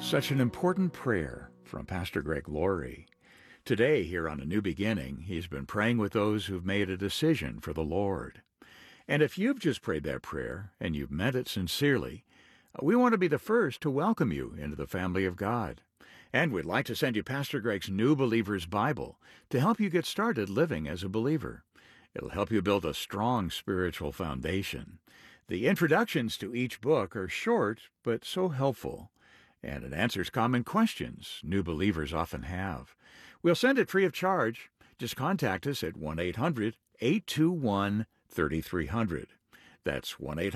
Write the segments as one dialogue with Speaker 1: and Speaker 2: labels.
Speaker 1: Such an important prayer from Pastor Greg Laurie. Today, here on A New Beginning, he's been praying with those who've made a decision for the Lord. And if you've just prayed that prayer and you've meant it sincerely, we want to be the first to welcome you into the family of God. And we'd like to send you Pastor Greg's New Believer's Bible to help you get started living as a believer. It'll help you build a strong spiritual foundation. The introductions to each book are short, but so helpful. And it answers common questions new believers often have. We'll send it free of charge. Just contact us at 1-800-821-3300. That's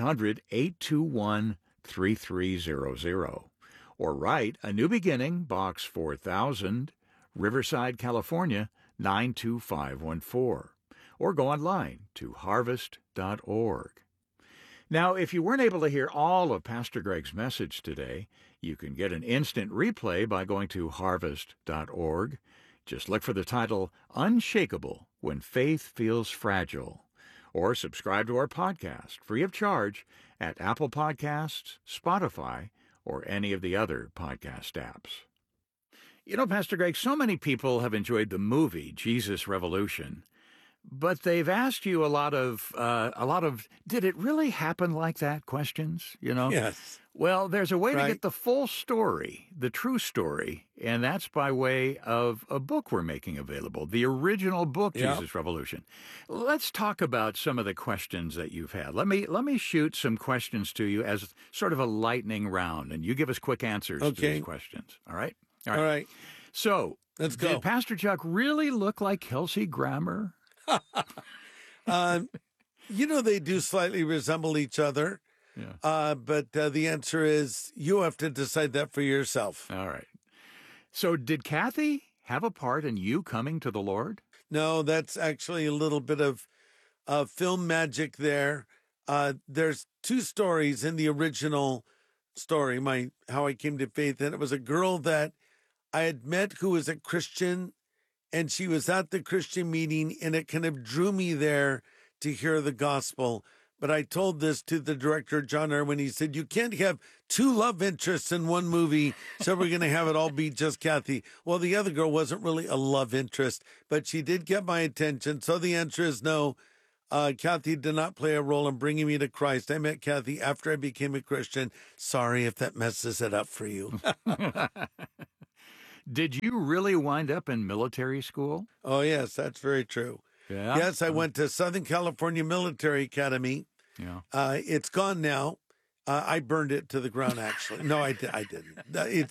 Speaker 1: 1-800-821-3300. Or write A New Beginning, Box 4000, Riverside, California, 92514. Or go online to harvest.org. Now, if you weren't able to hear all of Pastor Greg's message today, you can get an instant replay by going to harvest.org. Just look for the title, Unshakable When Faith Feels Fragile. Or subscribe to our podcast, free of charge, at Apple Podcasts, Spotify, or any of the other podcast apps. You know, Pastor Greg, so many people have enjoyed the movie Jesus Revolution, but they've asked you a lot of, did it really happen like that questions, you know?
Speaker 2: Yes.
Speaker 1: Well, there's a way to get the full story, the true story, and that's by way of a book we're making available, the original book, Jesus Revolution. Let's talk about some of the questions that you've had. Let me shoot some questions to you as sort of a lightning round, and you give us quick answers to these questions. All right?
Speaker 2: All right.
Speaker 1: So,
Speaker 2: let's go.
Speaker 1: Did Pastor Chuck really look like Kelsey Grammer?
Speaker 2: You know, they do slightly resemble each other.
Speaker 1: Yeah.
Speaker 2: But the answer is you have to decide that for yourself.
Speaker 1: All right. So did Kathy have a part in you coming to the Lord?
Speaker 2: No, that's actually a little bit of film magic there. There's two stories in the original story, how I came to faith, and it was a girl that I had met who was a Christian, and she was at the Christian meeting, and it kind of drew me there to hear the gospel. But I told this to the director, John Irwin. He said, you can't have two love interests in one movie, so we're going to have it all be just Kathy. Well, the other girl wasn't really a love interest, but she did get my attention. So the answer is no. Kathy did not play a role in bringing me to Christ. I met Kathy after I became a Christian. Sorry if that messes it up for you.
Speaker 1: Did you really wind up in military school?
Speaker 2: Oh, yes, that's very true.
Speaker 1: Yeah.
Speaker 2: Yes, I went to Southern California Military Academy.
Speaker 1: Yeah.
Speaker 2: It's gone now. I burned it to the ground, actually. No, I didn't.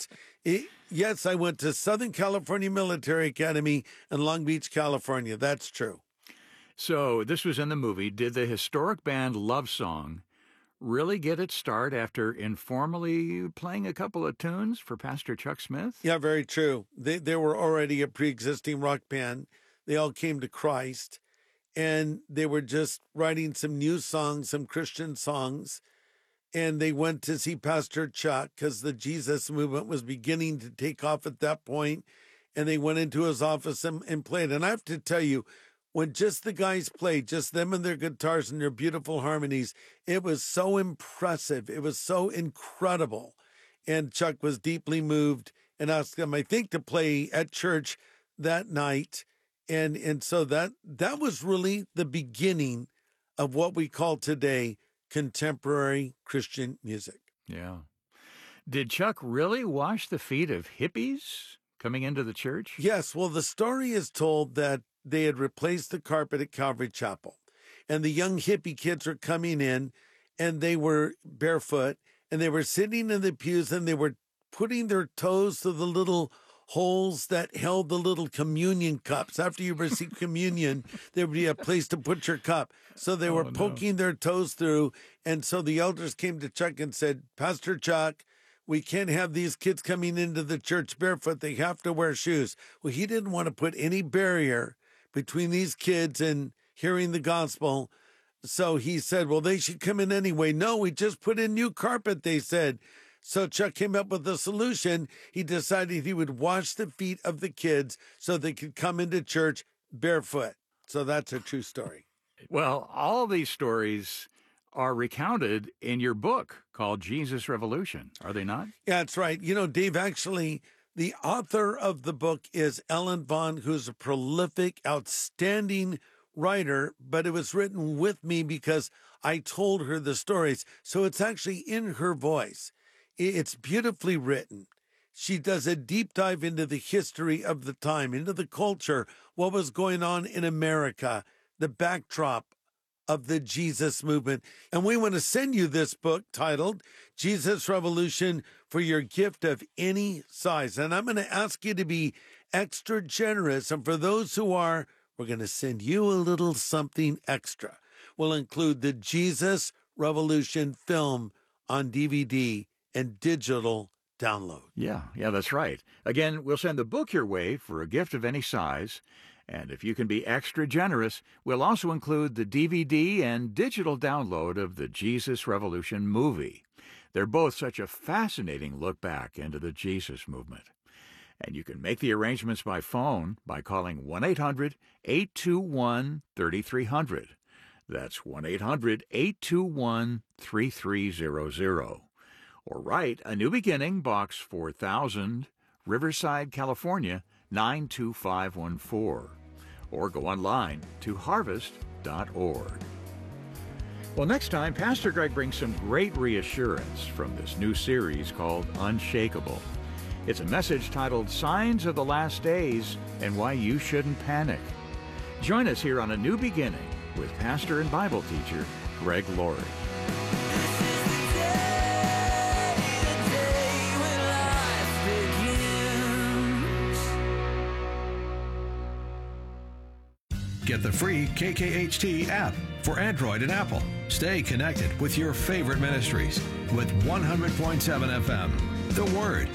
Speaker 2: Yes, I went to Southern California Military Academy in Long Beach, California. That's true.
Speaker 1: So this was in the movie. Did the historic band Love Song really get its start after informally playing a couple of tunes for Pastor Chuck Smith?
Speaker 2: Yeah, very true. They were already a pre-existing rock band. They all came to Christ, and they were just writing some new songs, some Christian songs, and they went to see Pastor Chuck because the Jesus movement was beginning to take off at that point, and they went into his office and played. And I have to tell you, when just the guys played, just them and their guitars and their beautiful harmonies, it was so impressive. It was so incredible. And Chuck was deeply moved and asked them, I think, to play at church that night. And so that was really the beginning of what we call today contemporary Christian music.
Speaker 1: Yeah. Did Chuck really wash the feet of hippies coming into the church?
Speaker 2: Yes. Well, the story is told that they had replaced the carpet at Calvary Chapel, and the young hippie kids were coming in, and they were barefoot, and they were sitting in the pews, and they were putting their toes to the little holes that held the little communion cups. After you receive communion, there would be a place to put your cup. So they were poking their toes through, and so the elders came to Chuck and said, Pastor Chuck, we can't have these kids coming into the church barefoot. They have to wear shoes. Well, he didn't want to put any barrier between these kids and hearing the gospel. So he said, well, they should come in anyway. No, we just put in new carpet, they said. So Chuck came up with a solution. He decided he would wash the feet of the kids so they could come into church barefoot. So that's a true story.
Speaker 1: Well, all these stories are recounted in your book called Jesus Revolution, are they not?
Speaker 2: Yeah, that's right. You know, Dave, actually, the author of the book is Ellen Vaughn, who's a prolific, outstanding writer, but it was written with me because I told her the stories. So it's actually in her voice. It's beautifully written. She does a deep dive into the history of the time, into the culture, what was going on in America, the backdrop of the Jesus movement. And we want to send you this book titled Jesus Revolution for your gift of any size. And I'm going to ask you to be extra generous. And for those who are, we're going to send you a little something extra. We'll include the Jesus Revolution film on DVD and digital download.
Speaker 1: Yeah, that's right. Again, we'll send the book your way for a gift of any size. And if you can be extra generous, we'll also include the DVD and digital download of the Jesus Revolution movie. They're both such a fascinating look back into the Jesus movement. And you can make the arrangements by phone by calling 1-800-821-3300. That's 1-800-821-3300. Or write A New Beginning, Box 4000, Riverside, California, 92514. Or go online to harvest.org. Well, next time, Pastor Greg brings some great reassurance from this new series called Unshakable. It's a message titled Signs of the Last Days and Why You Shouldn't Panic. Join us here on A New Beginning with pastor and Bible teacher Greg Laurie.
Speaker 3: Get the free KKHT app for Android and Apple. Stay connected with your favorite ministries with 100.7 FM. The Word.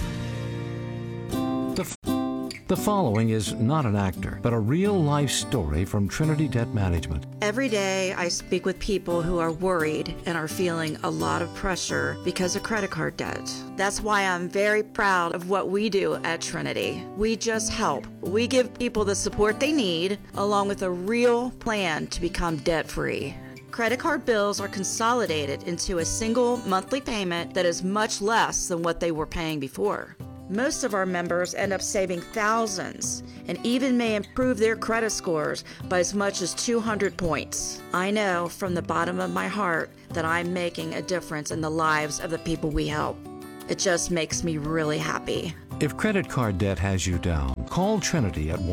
Speaker 4: The following is not an actor, but a real-life story from Trinity Debt Management.
Speaker 5: Every day I speak with people who are worried and are feeling a lot of pressure because of credit card debt. That's why I'm very proud of what we do at Trinity. We just help. We give people the support they need, along with a real plan to become debt-free. Credit card bills are consolidated into a single monthly payment that is much less than what they were paying before. Most of our members end up saving thousands and even may improve their credit scores by as much as 200 points. I know from the bottom of my heart that I'm making a difference in the lives of the people we help. It just makes me really happy.
Speaker 4: If credit card debt has you down, call Trinity at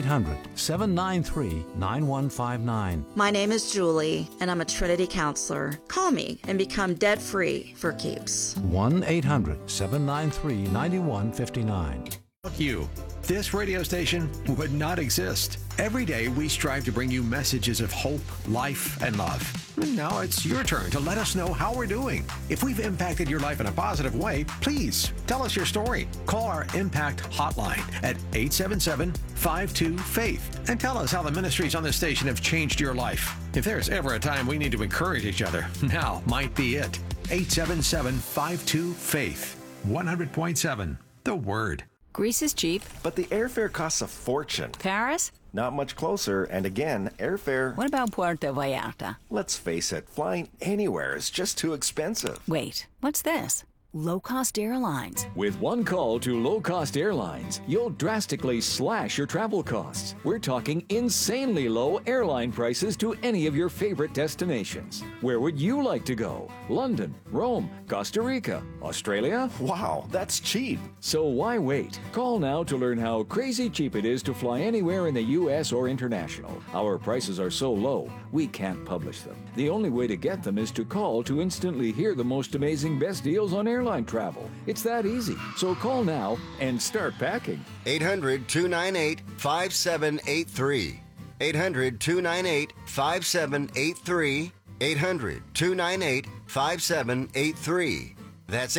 Speaker 4: 1-800-793-9159.
Speaker 5: My name is Julie, and I'm a Trinity counselor. Call me and become debt-free for keeps.
Speaker 4: 1-800-793-9159.
Speaker 3: You. This radio station would not exist. Every day we strive to bring you messages of hope, life, and love. Now it's your turn to let us know how we're doing. If we've impacted your life in a positive way, please tell us your story. Call our Impact Hotline at 877-52-FAITH and tell us how the ministries on this station have changed your life. If there's ever a time we need to encourage each other, now might be it. 877-52-FAITH. 100.7. The Word.
Speaker 6: Greece is cheap.
Speaker 7: But the airfare costs a fortune.
Speaker 6: Paris?
Speaker 7: Not much closer, and again, airfare...
Speaker 6: What about Puerto Vallarta?
Speaker 7: Let's face it, flying anywhere is just too expensive.
Speaker 6: Wait, what's this? Low-cost airlines.
Speaker 8: With one call to low-cost airlines, you'll drastically slash your travel costs. We're talking insanely low airline prices to any of your favorite destinations. Where would you like to go? London, Rome, Costa Rica, Australia?
Speaker 7: Wow, that's cheap.
Speaker 8: So why wait? Call now to learn how crazy cheap it is to fly anywhere in the U.S. or international. Our prices are so low, we can't publish them. The only way to get them is to call to instantly hear the most amazing best deals on airline travel. It's that easy. So call now and start packing.
Speaker 9: 800-298-5783. 800-298-5783. 800-298-5783. That's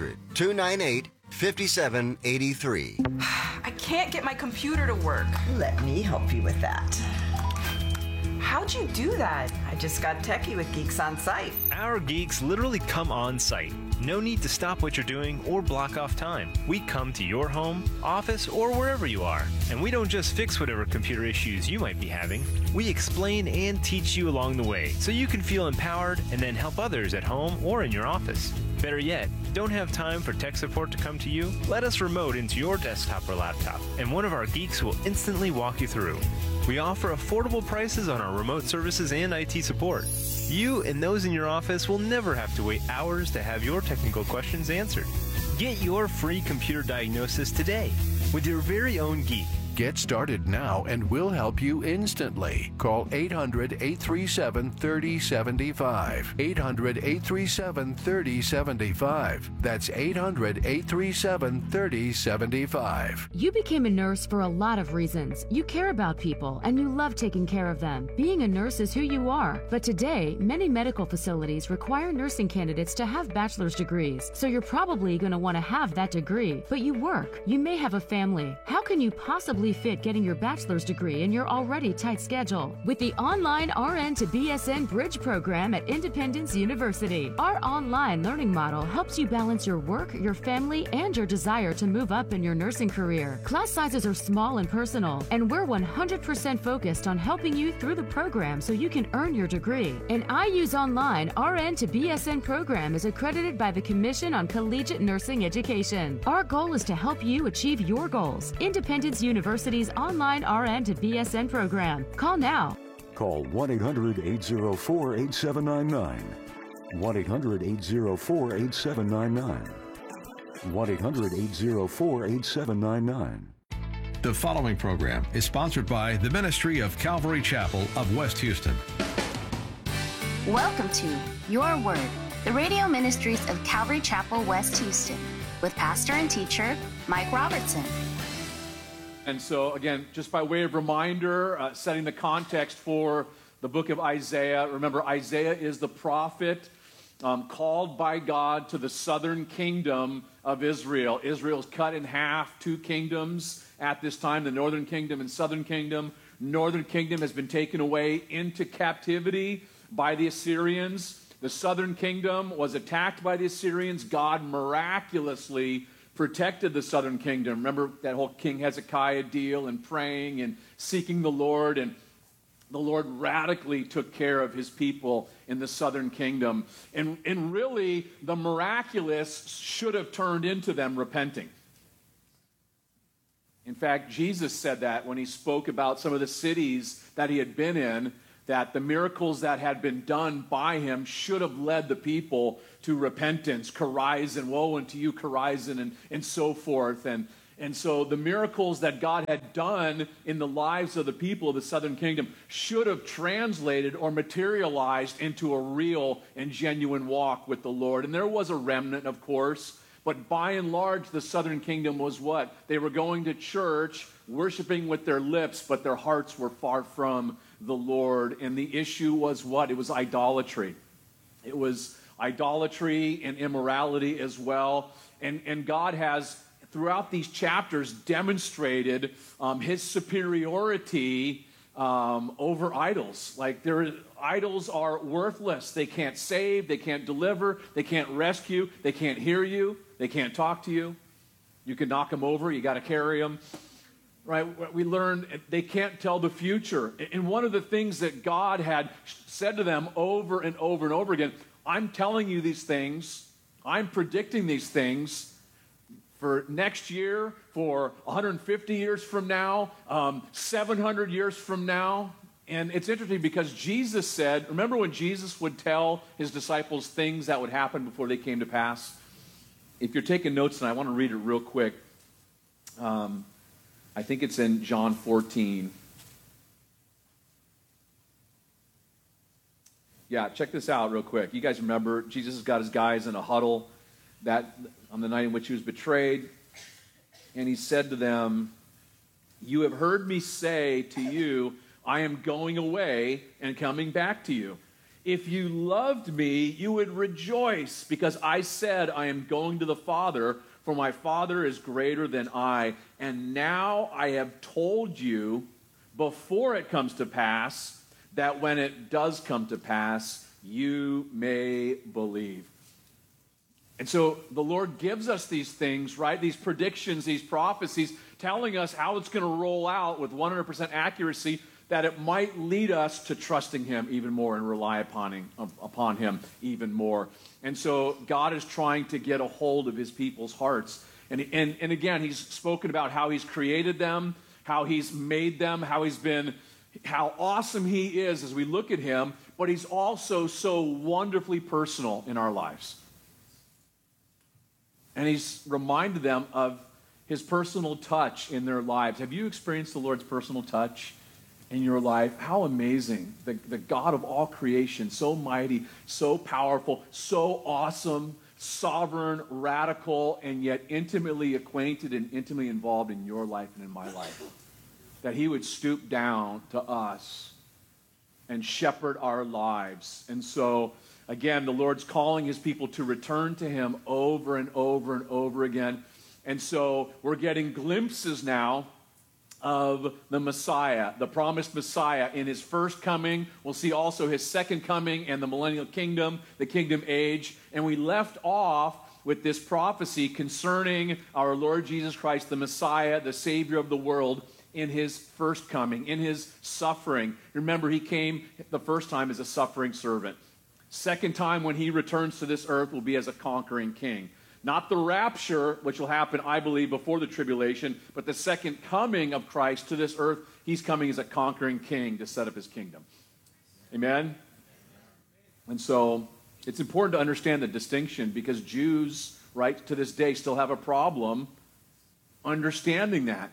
Speaker 9: 800-298-5783.
Speaker 10: I can't get my computer to work.
Speaker 11: Let me help you with that.
Speaker 10: How'd you do that? I just got techie with Geeks on Site.
Speaker 12: Our geeks literally come on site. No need to stop what you're doing or block off time. We come to your home, office, or wherever you are. And we don't just fix whatever computer issues you might be having. We explain and teach you along the way so you can feel empowered and then help others at home or in your office. Better yet, don't have time for tech support to come to you? Let us remote into your desktop or laptop, and one of our geeks will instantly walk you through. We offer affordable prices on our remote services and IT support. You and those in your office will never have to wait hours to have your technical questions answered. Get your free computer diagnosis today with your very own geek.
Speaker 13: Get started now and we'll help you instantly. Call 800-837-3075. 800-837-3075. That's 800-837-3075.
Speaker 14: You became a nurse for a lot of reasons. You care about people and you love taking care of them. Being a nurse is who you are. But today, many medical facilities require nursing candidates to have bachelor's degrees. So you're probably going to want to have that degree. But you work. You may have a family. How can you possibly fit getting your bachelor's degree in your already tight schedule? With the online RN to BSN Bridge program at Independence University, our online learning model helps you balance your work, your family, and your desire to move up in your nursing career. Class sizes are small and personal, and we're 100% focused on helping you through the program so you can earn your degree. An IU's online RN to BSN program is accredited by the Commission on Collegiate Nursing Education. Our goal is to help you achieve your goals. Independence University's online RN to BSN program. Call now.
Speaker 15: Call 1-800-804-8799. 1-800-804-8799. 1-800-804-8799.
Speaker 3: The following program is sponsored by the Ministry of Calvary Chapel of West Houston.
Speaker 16: Welcome to Your Word, the radio ministries of Calvary Chapel, West Houston, with pastor and teacher Mike Robertson.
Speaker 17: And so, again, just by way of reminder, setting the context for the book of Isaiah. Remember, Isaiah is the prophet called by God to the southern kingdom of Israel. Israel's cut in half, two kingdoms at this time, the northern kingdom and southern kingdom. Northern kingdom has been taken away into captivity by the Assyrians. The southern kingdom was attacked by the Assyrians. God miraculously protected the southern kingdom. Remember that whole King Hezekiah deal and praying and seeking the Lord, and the Lord radically took care of his people in the southern kingdom. And really, the miraculous should have turned into them repenting. In fact, Jesus said that when he spoke about some of the cities that he had been in, that the miracles that had been done by him should have led the people to repentance. Chorazin, woe unto you, Chorazin, and so forth. And so the miracles that God had done in the lives of the people of the southern kingdom should have translated or materialized into a real and genuine walk with the Lord. And there was a remnant, of course, but by and large, the southern kingdom was what? They were going to church, worshiping with their lips, but their hearts were far from the Lord. And the issue was what? It was idolatry. It was idolatry and immorality as well. And God has, throughout these chapters, demonstrated his superiority over idols. Like, idols are worthless. They can't save, they can't deliver, they can't rescue, they can't hear you, they can't talk to you. You can knock them over, you got to carry them. Right? We learned they can't tell the future. And one of the things that God had said to them over and over and over again, I'm telling you these things, I'm predicting these things for next year, for 150 years from now, 700 years from now. And it's interesting because Jesus said, remember when Jesus would tell his disciples things that would happen before they came to pass? If you're taking notes, and I want to read it real quick. I think it's in John 14. Yeah, check this out real quick. You guys remember Jesus has got his guys in a huddle that on the night in which he was betrayed. And he said to them, you have heard me say to you, I am going away and coming back to you. If you loved me, you would rejoice because I said I am going to the Father, for my Father is greater than I. And now I have told you before it comes to pass, that when it does come to pass, you may believe. And so the Lord gives us these things, right? These predictions, these prophecies, telling us how it's going to roll out with 100% accuracy, that it might lead us to trusting him even more and rely upon him even more. And so God is trying to get a hold of his people's hearts. And again, he's spoken about how he's created them, how he's made them, how awesome he is as we look at him, but he's also so wonderfully personal in our lives. And he's reminded them of his personal touch in their lives. Have you experienced the Lord's personal touch in your life? How amazing. The God of all creation, so mighty, so powerful, so awesome, sovereign, radical, and yet intimately acquainted and intimately involved in your life and in my life. That he would stoop down to us and shepherd our lives. And so, again, the Lord's calling his people to return to him over and over and over again. And so we're getting glimpses now of the Messiah, the promised Messiah in his first coming. We'll see also his second coming and the millennial kingdom, the kingdom age. And we left off with this prophecy concerning our Lord Jesus Christ, the Messiah, the Savior of the world, in his first coming, in his suffering. Remember, he came the first time as a suffering servant. Second time when he returns to this earth will be as a conquering king. Not the rapture, which will happen, I believe, before the tribulation, but the second coming of Christ to this earth, he's coming as a conquering king to set up his kingdom. Amen? And so it's important to understand the distinction, because Jews, right, to this day still have a problem understanding that.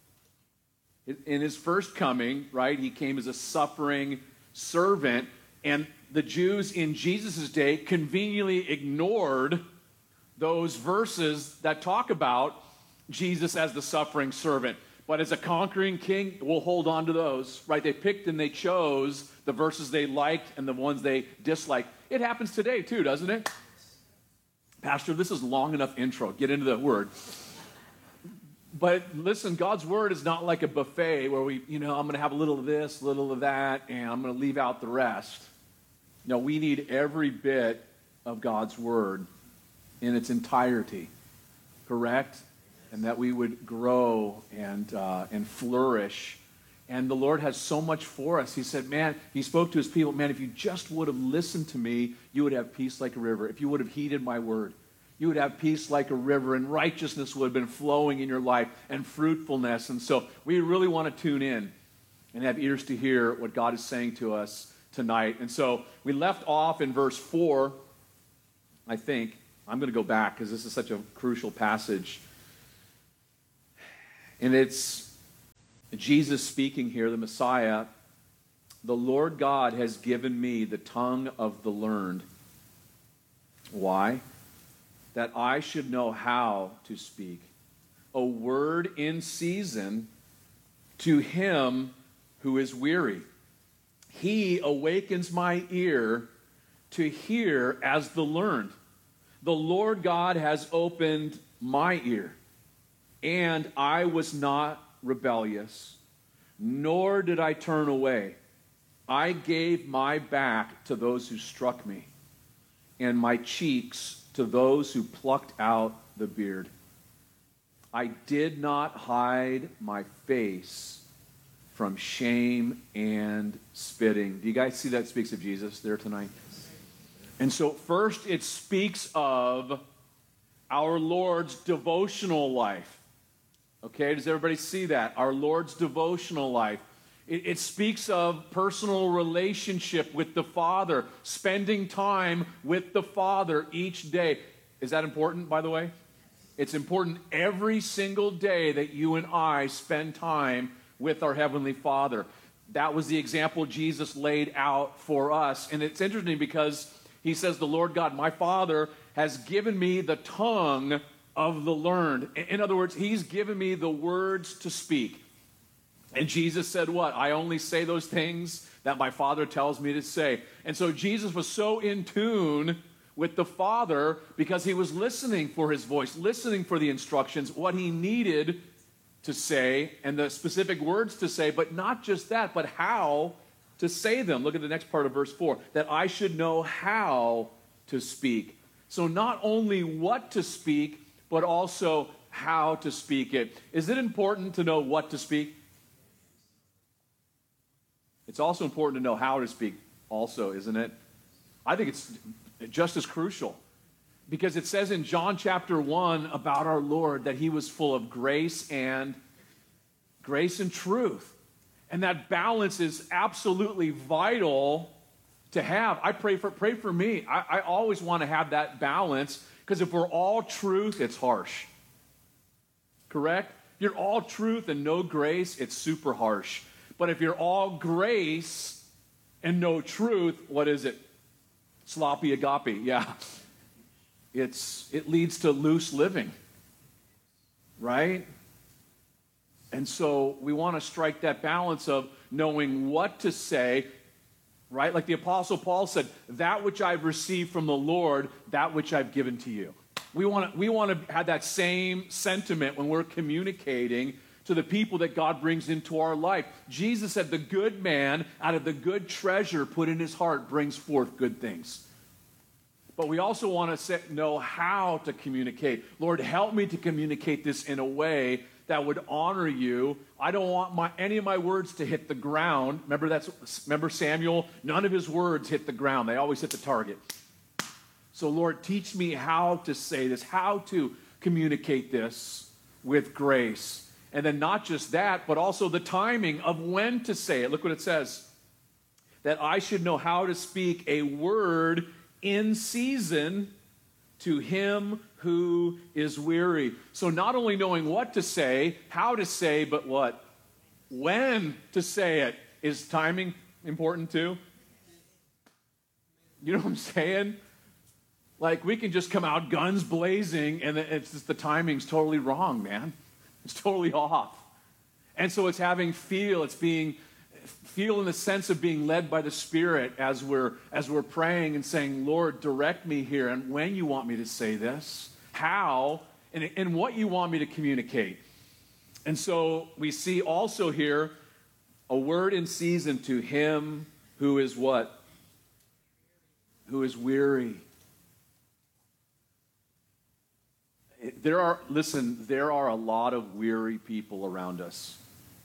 Speaker 17: In his first coming, right, he came as a suffering servant, and the Jews in Jesus' day conveniently ignored those verses that talk about Jesus as the suffering servant. But as a conquering king, we'll hold on to those, right? They picked and they chose the verses they liked and the ones they disliked. It happens today too, doesn't it? Pastor, this is long enough intro. Get into the word. But listen, God's word is not like a buffet where I'm going to have a little of this, a little of that, and I'm going to leave out the rest. No, we need every bit of God's word in its entirety, correct? And that we would grow and flourish. And the Lord has so much for us. He said, man, he spoke to his people, man, if you just would have listened to me, you would have peace like a river. If you would have heeded my word, you would have peace like a river, and righteousness would have been flowing in your life, and fruitfulness. And so we really want to tune in and have ears to hear what God is saying to us tonight. And so we left off in verse 4, I think. I'm going to go back because this is such a crucial passage. And it's Jesus speaking here, the Messiah. The Lord God has given me the tongue of the learned. Why? That I should know how to speak a word in season to him who is weary. He awakens my ear to hear as the learned. The Lord God has opened my ear, and I was not rebellious, nor did I turn away. I gave my back to those who struck me, and my cheeks to those who plucked out the beard. I did not hide my face from shame and spitting. Do you guys see that speaks of Jesus there tonight? And so first it speaks of our Lord's devotional life. Okay, does everybody see that? Our Lord's devotional life. It speaks of personal relationship with the Father, spending time with the Father each day. Is that important, by the way? It's important every single day that you and I spend time with our Heavenly Father. That was the example Jesus laid out for us. And it's interesting because he says, the Lord God, my Father, has given me the tongue of the learned. In other words, he's given me the words to speak. And Jesus said what? I only say those things that my Father tells me to say. And so Jesus was so in tune with the Father because he was listening for his voice, listening for the instructions, what he needed to say, and the specific words to say, but not just that, but how to say them. Look at the next part of verse 4, that I should know how to speak. So not only what to speak, but also how to speak it. Is it important to know what to speak? It's also important to know how to speak also, isn't it? I think it's just as crucial. Because it says in John chapter 1 about our Lord that he was full of grace and truth. And that balance is absolutely vital to have. I pray for me. I always want to have that balance, because if we're all truth, it's harsh. Correct? If you're all truth and no grace, it's super harsh. But if you're all grace and no truth, what is it? Sloppy agape, yeah. It leads to loose living, right? And so we want to strike that balance of knowing what to say, right? Like the Apostle Paul said, that which I've received from the Lord, that which I've given to you. We want to have that same sentiment when we're communicating to the people that God brings into our life. Jesus said, the good man out of the good treasure put in his heart brings forth good things. But we also want to know how to communicate. Lord, help me to communicate this in a way that would honor you. I don't want any of my words to hit the ground. Remember Samuel? None of his words hit the ground. They always hit the target. So Lord, teach me how to say this, how to communicate this with grace. And then not just that, but also the timing of when to say it. Look what it says. That I should know how to speak a word in season to him who is weary. So not only knowing what to say, how to say, but what? When to say it. Is timing important too? You know what I'm saying? Like, we can just come out guns blazing, and it's just the timing's totally wrong, man. It's totally off. And so it's having feel in the sense of being led by the Spirit as we're praying and saying, Lord, direct me here, and when you want me to say this, how, and what you want me to communicate. And so we see also here a word in season to him who is what? Who is weary. There are a lot of weary people around us.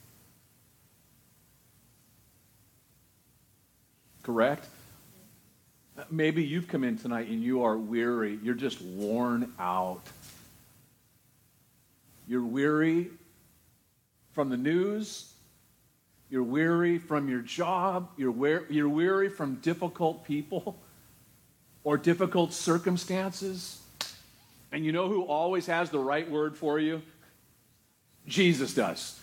Speaker 17: Correct? Maybe you've come in tonight and you are weary. You're just worn out. You're weary from the news. You're weary from your job. You're weary from difficult people or difficult circumstances. And you know who always has the right word for you? Jesus does.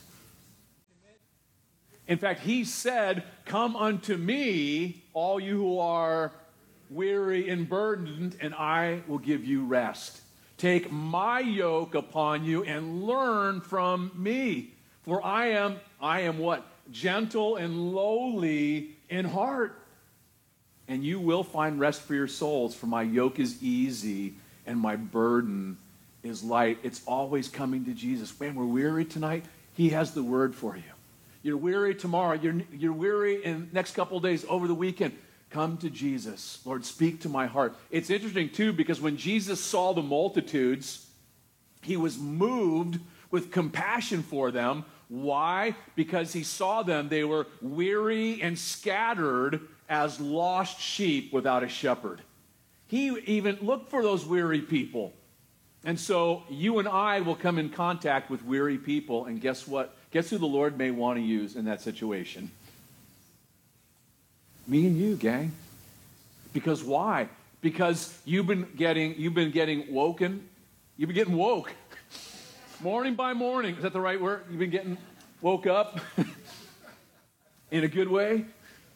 Speaker 17: In fact, he said, come unto me, all you who are weary and burdened, and I will give you rest. Take my yoke upon you and learn from me. For I am what? Gentle and lowly in heart. And you will find rest for your souls, for my yoke is easy and my burden is light. It's always coming to Jesus. Man, we're weary tonight. He has the word for you. You're weary tomorrow. You're weary in the next couple of days, over the weekend. Come to Jesus. Lord, speak to my heart. It's interesting, too, because when Jesus saw the multitudes, he was moved with compassion for them. Why? Because he saw them. They were weary and scattered as lost sheep without a shepherd. He even looked for those weary people. And so you and I will come in contact with weary people, and guess what? Guess who the Lord may want to use in that situation? Me and you, gang. Because why? Because you've been getting woken. You've been getting woke. Morning by morning. Is that the right word? You've been getting woke up in a good way.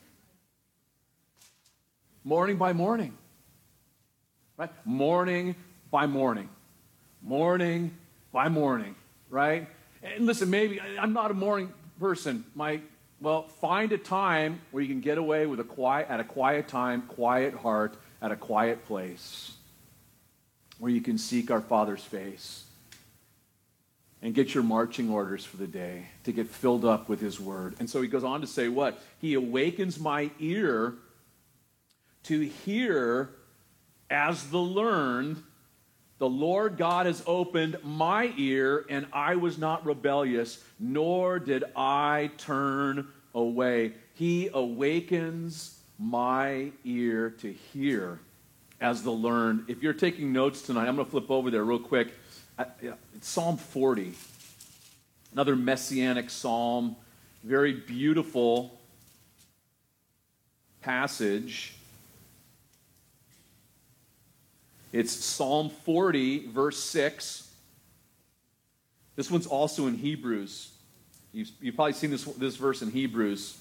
Speaker 17: Morning by morning. Right? Morning by morning. Morning by morning. Right? And listen, maybe I'm not a morning person. Find a time where you can get away with at a quiet time, quiet heart, at a quiet place, where you can seek our Father's face and get your marching orders for the day, to get filled up with his word. And so he goes on to say what? He awakens my ear to hear as the learned, the Lord God has opened my ear, and I was not rebellious, nor did I turn away. He awakens my ear to hear as the learned. If you're taking notes tonight, I'm going to flip over there real quick. It's Psalm 40, another messianic psalm, very beautiful passage. It's Psalm 40, verse 6. This one's also in Hebrews. You've probably seen this verse in Hebrews.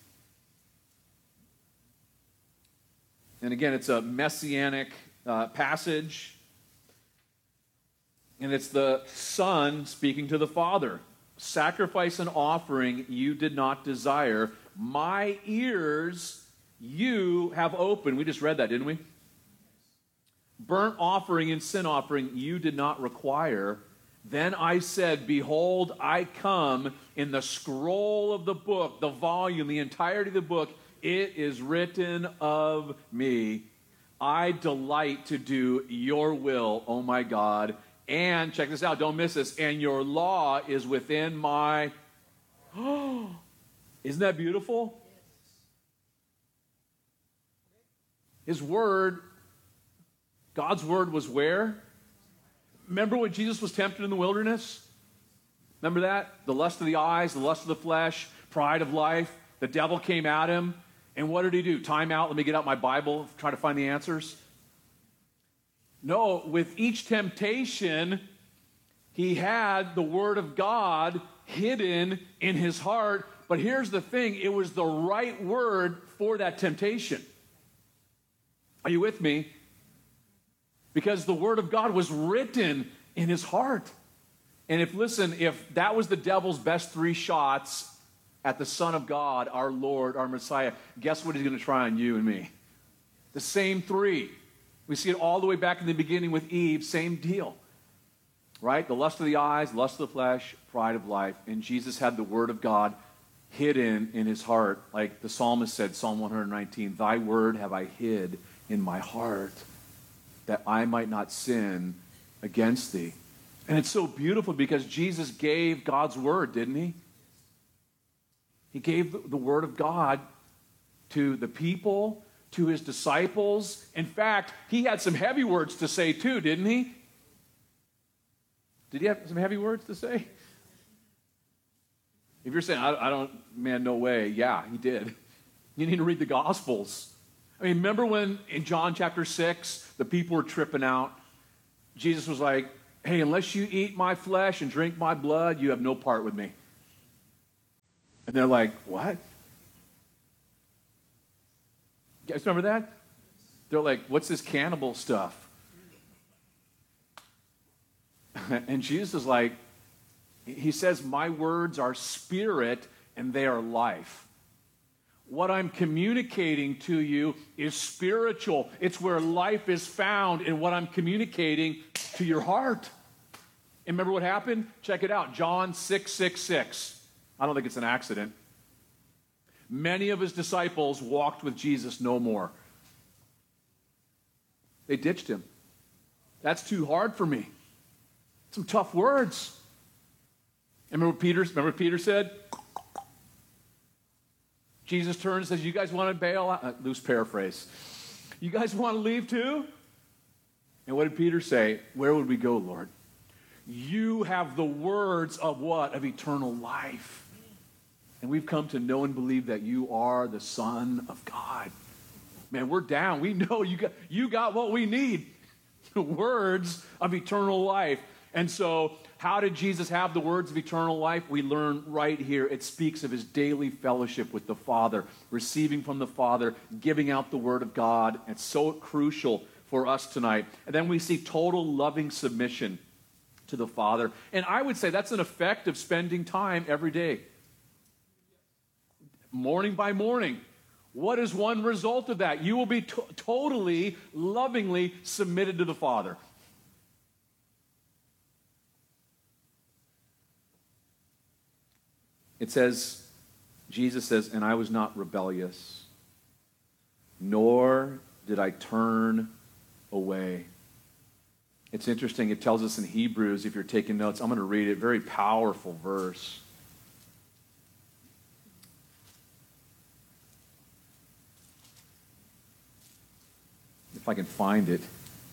Speaker 17: And again, it's a messianic passage. And it's the Son speaking to the Father. Sacrifice and offering you did not desire. My ears you have opened. We just read that, didn't we? Burnt offering and sin offering you did not require. Then I said, behold, I come. In the scroll of the book, the volume, the entirety of the book, it is written of me. I delight to do your will, oh my God. And, check this out, don't miss this, and your law is within my... Oh, isn't that beautiful? His word, God's word was where? Remember when Jesus was tempted in the wilderness? Remember that? The lust of the eyes, the lust of the flesh, pride of life. The devil came at him. And what did he do? Time out, let me get out my Bible, try to find the answers. No, with each temptation, he had the word of God hidden in his heart. But here's the thing, it was the right word for that temptation. Are you with me? Because the word of God was written in his heart. And if that was the devil's best 3 shots at the Son of God, our Lord, our Messiah, guess what he's going to try on you and me? The same 3. We see it all the way back in the beginning with Eve, same deal. Right? The lust of the eyes, lust of the flesh, pride of life. And Jesus had the word of God hidden in his heart. Like the psalmist said, Psalm 119, thy word have I hid in my heart, that I might not sin against thee. And it's so beautiful because Jesus gave God's word, didn't he? He gave the word of God to the people, to his disciples. In fact, he had some heavy words to say too, didn't he? Did he have some heavy words to say? If you're saying, I don't, man, no way. Yeah, he did. You need to read the Gospels. I mean, remember when in John chapter 6, the people were tripping out? Jesus was like, hey, unless you eat my flesh and drink my blood, you have no part with me. And they're like, what? You guys remember that? They're like, what's this cannibal stuff? And Jesus is like, he says, my words are spirit and they are life. What I'm communicating to you is spiritual. It's where life is found in what I'm communicating to your heart. And remember what happened? Check it out. John 6:66. I don't think it's an accident. Many of his disciples walked with Jesus no more. They ditched him. That's too hard for me. Some tough words. And remember what Peter said? Jesus turns and says, you guys want to bail out? Loose paraphrase. You guys want to leave too? And what did Peter say? Where would we go, Lord? You have the words of what? Of eternal life. And we've come to know and believe that you are the Son of God. Man, we're down. We know you got what we need. The words of eternal life. And so, how did Jesus have the words of eternal life? We learn right here. It speaks of his daily fellowship with the Father, receiving from the Father, giving out the word of God. It's so crucial for us tonight. And then we see total loving submission to the Father. And I would say that's an effect of spending time every day. Morning by morning. What is one result of that? You will be totally, lovingly submitted to the Father. It says, Jesus says, and I was not rebellious, nor did I turn away. It's interesting. It tells us in Hebrews, if you're taking notes, I'm going to read it. Very powerful verse. If I can find it.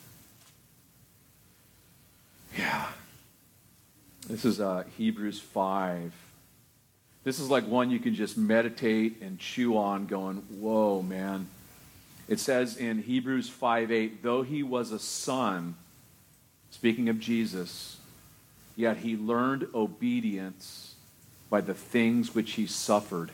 Speaker 17: Yeah. This is Hebrews 5. This is like one you can just meditate and chew on going, whoa, man. It says in Hebrews 5:8, though he was a son, speaking of Jesus, yet he learned obedience by the things which he suffered.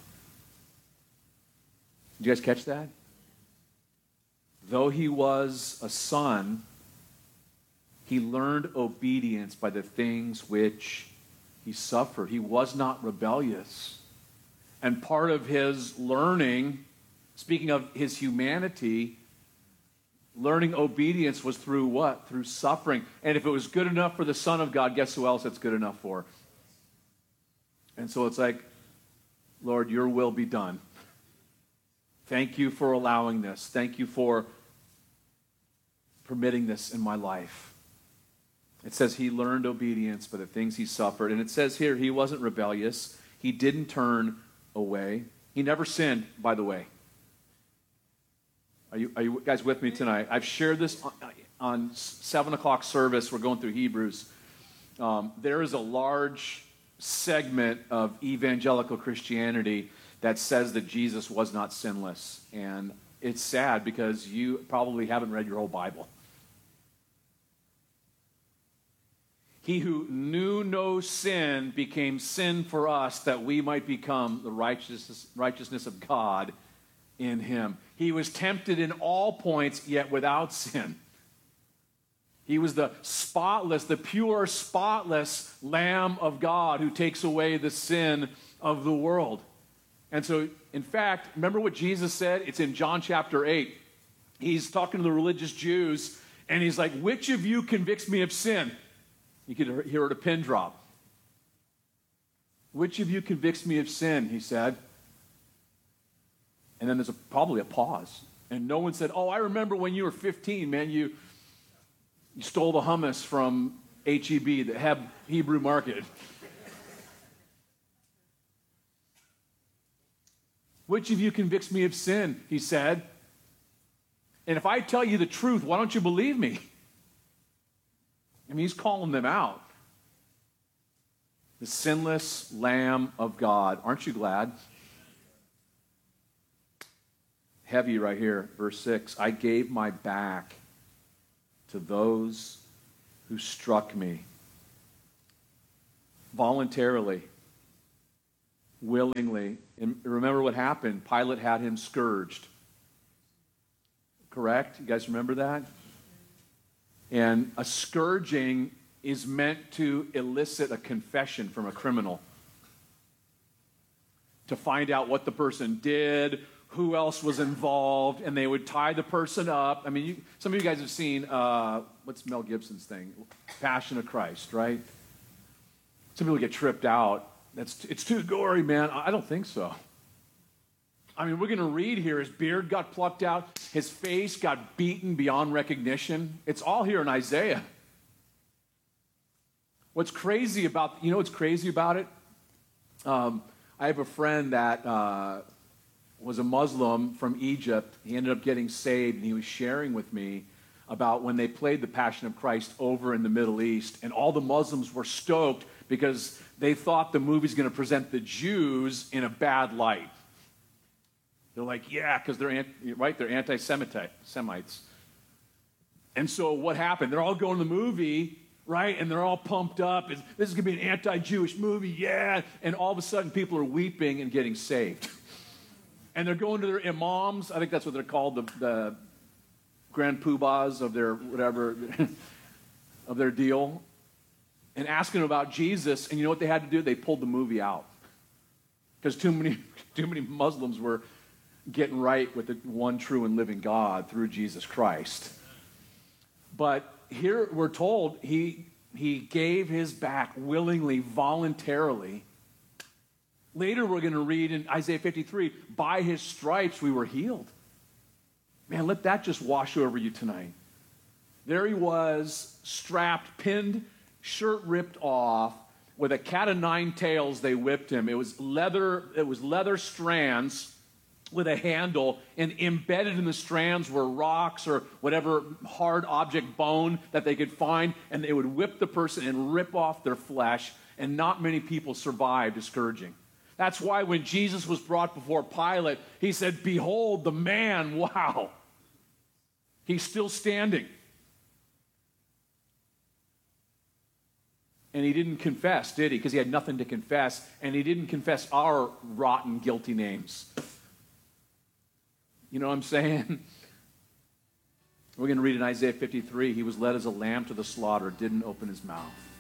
Speaker 17: Did you guys catch that? Though he was a son, he learned obedience by the things which he suffered. He was not rebellious. And part of his learning, speaking of his humanity, learning obedience was through what? Through suffering. And if it was good enough for the Son of God, guess who else it's good enough for? And so it's like, Lord, your will be done. Thank you for allowing this. Thank you for permitting this in my life. It says he learned obedience by the things he suffered. And it says here he wasn't rebellious. He didn't turn away. He never sinned, by the way. Are you guys with me tonight? I've shared this on 7 o'clock service. We're going through Hebrews. There is a large segment of evangelical Christianity that says that Jesus was not sinless. And it's sad because you probably haven't read your whole Bible. He who knew no sin became sin for us that we might become the righteousness of God in him. He was tempted in all points, yet without sin. He was the spotless, the pure, spotless Lamb of God who takes away the sin of the world. And so, in fact, remember what Jesus said? It's in John chapter 8. He's talking to the religious Jews, and he's like, which of you convicts me of sin? You could hear it a pin drop. Which of you convicts me of sin, he said. And then there's probably a pause. And no one said, oh, I remember when you were 15, man, you stole the hummus from HEB, the Hebrew Market. Which of you convicts me of sin, he said. And if I tell you the truth, why don't you believe me? I mean, he's calling them out. The sinless Lamb of God. Aren't you glad? Heavy right here, verse 6. I gave my back to those who struck me. Voluntarily. Willingly. And remember what happened? Pilate had him scourged. Correct? You guys remember that? And a scourging is meant to elicit a confession from a criminal. To find out what the person did, who else was involved, and they would tie the person up. I mean, some of you guys have seen, what's Mel Gibson's thing? Passion of Christ, right? Some people get tripped out. It's too gory, man. I don't think so. I mean, we're going to read here, his beard got plucked out, his face got beaten beyond recognition. It's all here in Isaiah. What's crazy about it? I have a friend that was a Muslim from Egypt. He ended up getting saved, and he was sharing with me about when they played the Passion of Christ over in the Middle East, and all the Muslims were stoked because they thought the movie's going to present the Jews in a bad light. They're like, yeah, because they're anti-Semites. And so what happened? They're all going to the movie, right? And they're all pumped up. This is going to be an anti-Jewish movie, yeah. And all of a sudden, people are weeping and getting saved. And they're going to their imams. I think that's what they're called, the grand poobahs of their whatever, of their deal. And asking about Jesus. And you know what they had to do? They pulled the movie out. Because too many Muslims were getting right with the one true and living God through Jesus Christ. But here we're told he gave his back willingly, voluntarily. Later we're going to read in Isaiah 53, by his stripes we were healed. Man, let that just wash over you tonight. There he was, strapped, pinned, shirt ripped off, with a cat of nine tails. They whipped him. It was leather strands with a handle, and embedded in the strands were rocks or whatever hard object, bone that they could find, and they would whip the person and rip off their flesh, and not many people survived a scourging. That's why when Jesus was brought before Pilate, he said, "Behold the man." Wow. He's still standing. And he didn't confess, did he? Because he had nothing to confess, and he didn't confess our rotten, guilty names. You know what I'm saying? We're going to read in Isaiah 53, he was led as a lamb to the slaughter, didn't open his mouth.